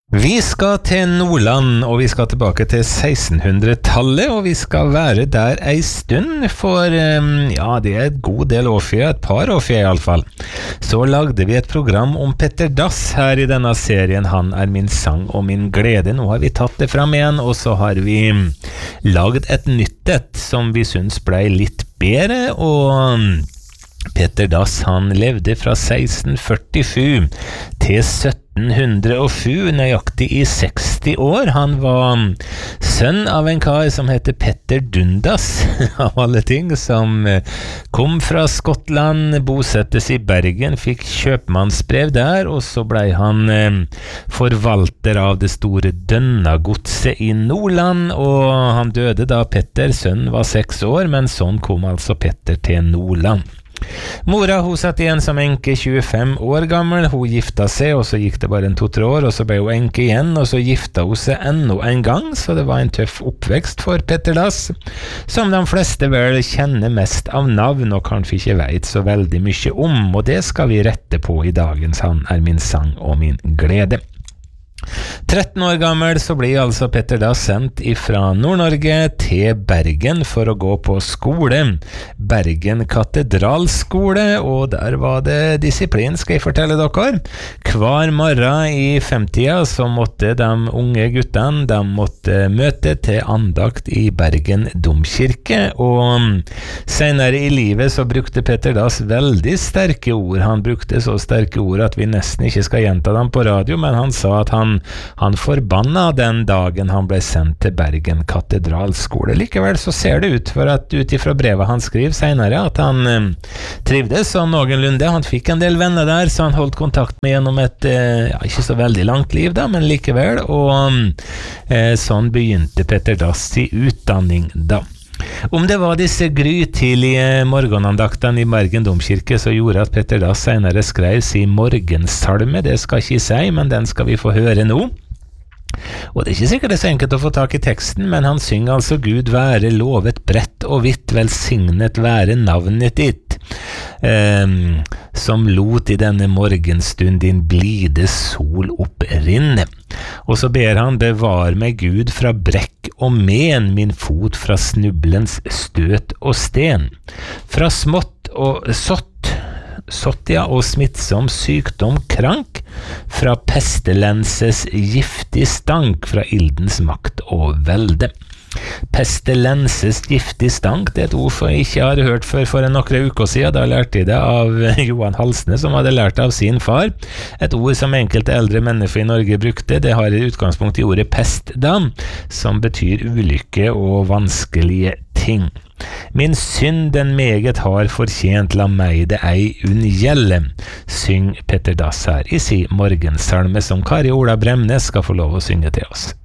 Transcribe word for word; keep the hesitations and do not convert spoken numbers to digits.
Vi skal til Nordland, og vi skal tilbake til sekstenhundretallet, og vi skal være der ei stund, for ja, det er et god del år siden, et par år siden i alle fall. Så lagde vi et program om Petter Dass her i denne serien Han er min sang og min glede. Nå har vi tatt det fram igjen, og så har vi lagd et nytt et som vi synes ble litt bedre, og Petter Dass han levde fra seksten førtisju til sytten hundre og sju, nøyaktig i seksti år. Han var sønn av en kar som heter Petter Dundas, av alle ting, som kom fra Skottland, bosettes i Bergen, fikk kjøpmannsbrev der, og så ble han forvalter av det store Dønnagodset i Nordland, og han døde da Petter, sønnen var seks år, men sånn kom altså Petter til Nordland. Mora, hun satt igjen som enke tjuefem år gammel, hun gifta seg, og så gikk det bare en to-tre år, og så ble hun enke igjen, og så gifta hun seg enda en gang, så det var en tøff oppvekst for Petter Dass, som de fleste vel kjenner mest av navn, og kanskje ikke vet så veldig mye om, og det skal vi rette på i dagens Han er min sang og min glede. tretten år gammel så blir altså Petter Dass sendt ifra Nord-Norge til Bergen for å gå på skole. Bergen katedralskole, og der var det disiplin, skal jeg fortelle dere. Hver morgen i femtida så måtte de unge guttene, de måtte møte til andakt i Bergen domkirke, og senere i livet så brukte Petter Dass veldig sterke ord. Han brukte så sterke ord at vi nesten ikke skal gjenta dem på radio, men han sa at han Han forbanna den dagen han ble sendt til Bergen katedralskole. Likevel så ser det ut for at ut ifra brevet han skriver senere at han eh, trivdes så noenlunde. Han fikk en del venner der, så han holdt kontakt med gjennom et eh, ja, ikke så veldig langt liv da, men likevel. Og eh, sånn begynte Petter Dass i utdanning da. Om det var disse grytidlige morgenandaktene i Bergen domkirke som gjorde at Petter Dass senere skrev sin morgensalme, det skal ikke jeg si, men den skal vi få høre nå. Og det er ikke sikkert det er så enkelt å få tak i teksten, men han synger altså Gud være lovet bredt og vidt, velsignet være navnet ditt, um, som lot i denne morgenstund din blide sol opprinne. Og så ber han, bevar meg Gud fra brekk og men, min fot fra snublens støt og sten, fra smått og sått, sottja og smittsom sykdom krank, fra pestilenses giftig stank, fra ildens makt og velde. Pestilenses giftig stank, det er et ord jeg ikke har hørt før for en noen uker siden. Da lærte jeg det av Johan Halsne, som hadde lært av sin far. Et ord som enkelte eldre mennesker i Norge brukte, det har i utgangspunkt i ordet pest da, som betyr ulykke og vanskelige ting. Min synd den meget har fortjent, la meg det ei unngjelde, syng Petter Dass her i si morgensalme, som Kari Ola Bremnes skal få lov å synge til oss.